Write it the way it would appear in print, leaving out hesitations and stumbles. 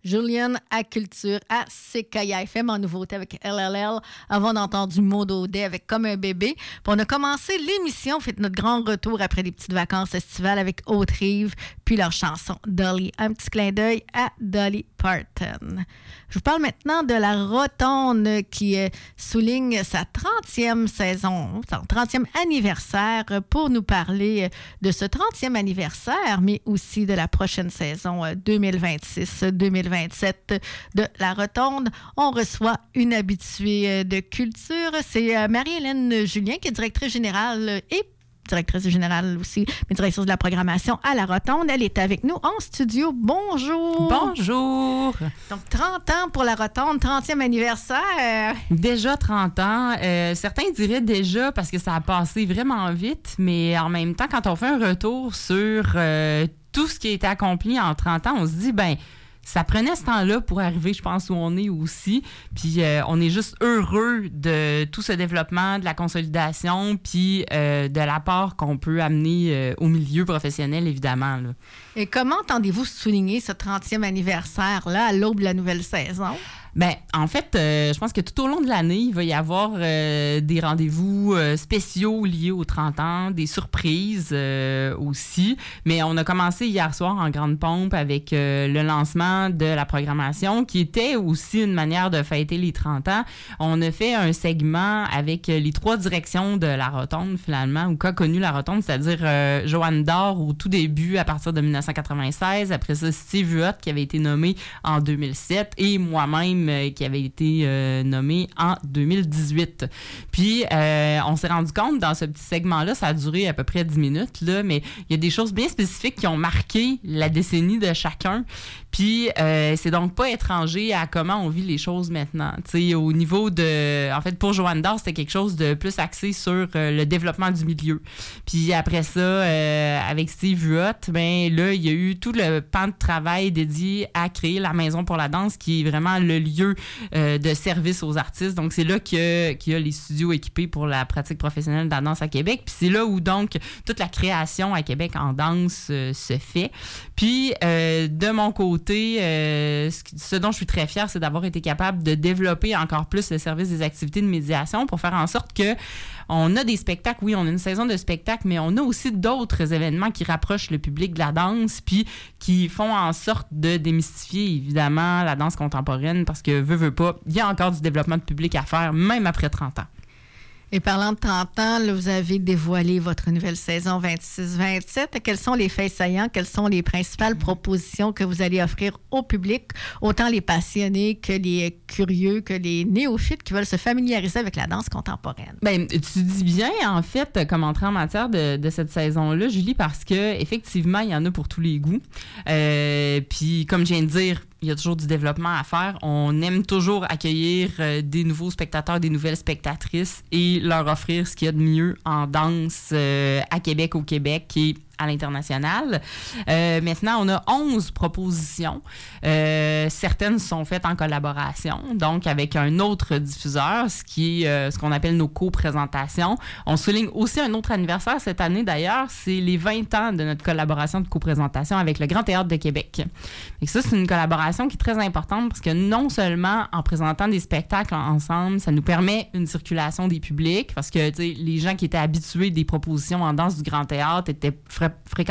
Julienne à Culture à CKIA-FM en nouveauté avec LLL. Avant d'entendre Maud Audet avec Comme un bébé. Puis on a commencé l'émission, fait notre grand retour après des petites vacances estivales avec Haute-Rive, puis leur chanson Dolly. Un petit clin d'œil à Dolly Parton. Je vous parle maintenant de la Rotonde qui souligne sa 30e saison, son 30e anniversaire pour nous parler de ce 30e anniversaire, mais aussi de la prochaine saison 2026-2027 de la Rotonde. On reçoit une habituée de culture, c'est Marie-Hélène Julien qui est directrice générale aussi, mais directrice de la programmation à la Rotonde. Elle est avec nous en studio. Bonjour! Bonjour! Donc, 30 ans pour la Rotonde, 30e anniversaire. Déjà 30 ans. Certains diraient déjà parce que ça a passé vraiment vite, mais en même temps, quand on fait un retour sur tout ce qui a été accompli en 30 ans, on se dit, ça prenait ce temps-là pour arriver, je pense, où on est aussi. Puis on est juste heureux de tout ce développement, de la consolidation, puis de l'apport qu'on peut amener au milieu professionnel, évidemment, là. Et comment entendez-vous souligner ce 30e anniversaire-là à l'aube de la nouvelle saison? En fait, je pense que tout au long de l'année, il va y avoir des rendez-vous spéciaux liés aux 30 ans, des surprises aussi. Mais on a commencé hier soir en grande pompe avec le lancement de la programmation qui était aussi une manière de fêter les 30 ans. On a fait un segment avec les 3 directions de la Rotonde, finalement, ou qu'a connu la Rotonde, c'est-à-dire Joanne Dore au tout début à partir de 1996. Après ça, Steve Huot qui avait été nommé en 2007 et moi-même qui avait été nommé en 2018. Puis, on s'est rendu compte dans ce petit segment-là, ça a duré à peu près 10 minutes, là, mais il y a des choses bien spécifiques qui ont marqué la décennie de chacun. Puis, c'est donc pas étranger à comment on vit les choses maintenant. Tu sais, au niveau de... En fait, pour Joanne Dore, c'était quelque chose de plus axé sur le développement du milieu. Puis après ça, avec Steve Huot, là, il y a eu tout le pan de travail dédié à créer la Maison pour la danse, qui est vraiment le lieu de service aux artistes. Donc, c'est là qu'il y a les studios équipés pour la pratique professionnelle de la danse à Québec. Puis c'est là où, donc, toute la création à Québec en danse se fait. Puis, de mon côté, ce dont je suis très fière, c'est d'avoir été capable de développer encore plus le service des activités de médiation pour faire en sorte que on a des spectacles. Oui, on a une saison de spectacles, mais on a aussi d'autres événements qui rapprochent le public de la danse puis qui font en sorte de démystifier, évidemment, la danse contemporaine parce que, veut pas, il y a encore du développement de public à faire, même après 30 ans. Et parlant de 30 ans, là, vous avez dévoilé votre nouvelle saison 26-27. Quels sont les faits saillants? Quelles sont les principales propositions que vous allez offrir au public, autant les passionnés que les curieux, que les néophytes qui veulent se familiariser avec la danse contemporaine? Tu dis bien, en fait, comme entrée en matière de cette saison-là, Julie, parce que effectivement, il y en a pour tous les goûts. Puis, comme je viens de dire, il y a toujours du développement à faire. On aime toujours accueillir des nouveaux spectateurs, des nouvelles spectatrices et leur offrir ce qu'il y a de mieux en danse à Québec, au Québec et à l'international. Maintenant, on a 11 propositions. Certaines sont faites en collaboration, donc avec un autre diffuseur, ce qui est ce qu'on appelle nos co-présentations. On souligne aussi un autre anniversaire cette année, d'ailleurs, c'est les 20 ans de notre collaboration de co-présentation avec le Grand Théâtre de Québec. Et ça, c'est une collaboration qui est très importante parce que non seulement en présentant des spectacles ensemble, ça nous permet une circulation des publics parce que les gens qui étaient habitués des propositions en danse du Grand Théâtre étaient fréquemment